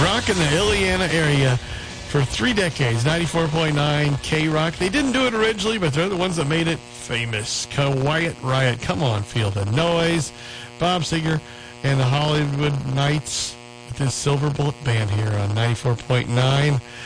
rocking the Illiana area for 3 decades. 94.9 K-Rock. They didn't do it originally, but they're the ones that made it famous. Quiet Riot. Come on, feel the noise. Bob Seger and the Hollywood Knights with this Silver Bullet Band here on 94.9